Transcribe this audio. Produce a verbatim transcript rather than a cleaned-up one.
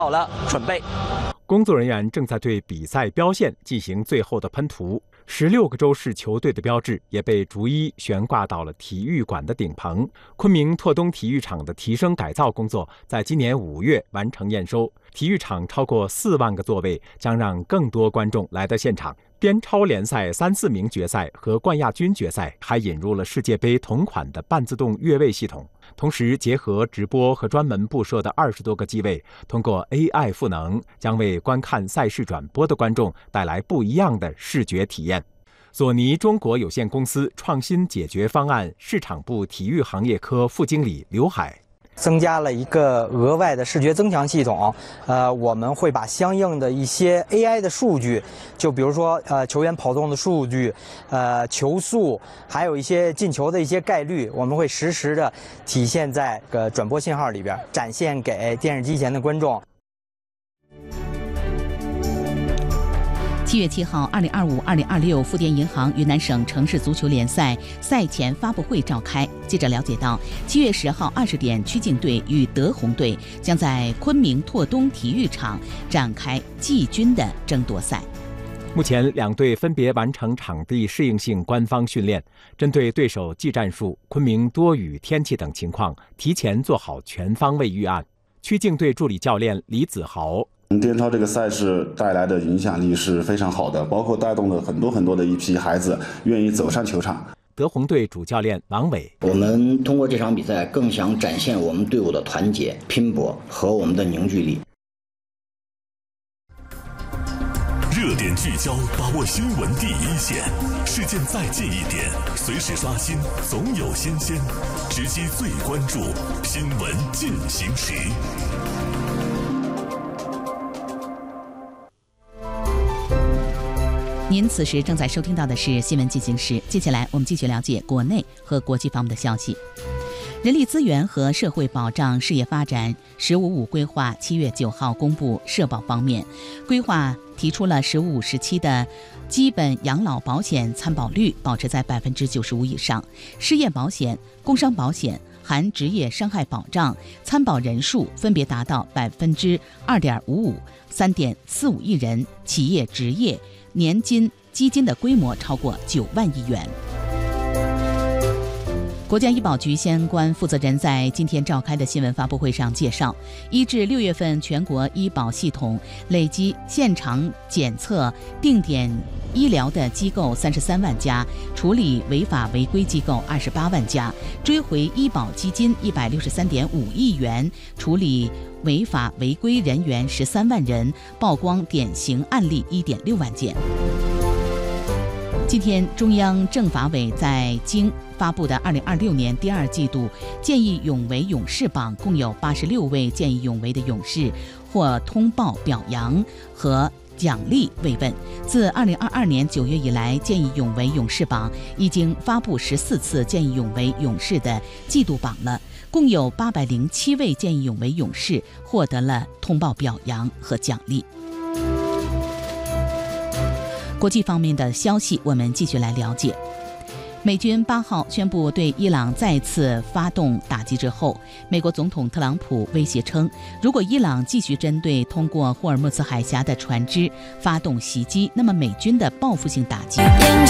好了，准备。 工作人员正在对比赛标线进行最后的喷涂。十六个州市球队的标志也被逐一悬挂到了体育馆的顶棚。昆明拓东体育场的提升改造工作在今年五月完成验收。体育场超过四万个座位，将让更多观众来到现场。边超联赛三四名决赛和冠亚军决赛还引入了世界杯同款的半自动越位系统，同时结合直播和专门布设的二十多个机位，通过 A I 赋能，将为观看赛事转播的观众带来不一样的视觉体验。索尼中国有限公司创新解决方案市场部体育行业科副经理刘海。 增加了一个额外的视觉增强系统，呃，我们会把相应的一些 A I 的数据，就比如说呃球员跑动的数据，呃球速，还有一些进球的一些概率，我们会实时的体现在个转播信号里边，展现给电视机前的观众。 七月七号，二零二五、二零二六富甸银行云南省城市足球联赛赛前发布会召开。记者了解到，七月十号二十点，曲靖队与德宏队将在昆明拓东体育场展开季军的争夺赛。 目前，两队分别完成场地适应性官方训练，针对对手技战术、昆明多雨天气等情况，提前做好全方位预案。曲靖队助理教练李子豪。 滇超这个赛事带来的影响力是非常好的，包括带动了很多很多的一批孩子愿意走上球场。 德宏队主教练王伟， 我们通过这场比赛更想展现我们队伍的团结、拼搏和我们的凝聚力。 热点聚焦，把握新闻第一线，事件再近一点，随时刷新，总有新鲜，直击最关注，新闻进行时。 您此时正在收听到的是新闻进行时，接下来我们继续了解国内和国际方面的消息。人力资源和社会保障事业发展“十五五”规划七月九号公布，社保方面，规划提出了“十五五”时期的基本养老保险参保率保持在百分之九十五以上，失业保险、工伤保险含职业伤害保障参保人数分别达到百分之二点五五、三点四五亿人，企业职业年金基金的规模超过九万亿元。国家医保局相关负责人在今天召开的新闻发布会上介绍，一至六月份全国医保系统累计现场检测定点医疗的机构三十三万家，处理违法违规机构二十八万家，追回医保基金一百六十三点五亿元，处理违法违规人员十三万人，曝光典型案例一点六万件。今天，中央政法委在京发布的二零二六年第二季度见义勇为勇士榜，共有八十六位见义勇为的勇士获通报表扬和奖励慰问。自二零二二年九月以来，见义勇为勇士榜已经发布十四次见义勇为勇士的季度榜了，共有八百零七位见义勇为勇士获得了通报表扬和奖励。国际方面的消息，我们继续来了解。美军八号宣布对伊朗再次发动打击之后，美国总统特朗普威胁称，如果伊朗继续针对通过霍尔木兹海峡的船只发动袭击，那么美军的报复性打击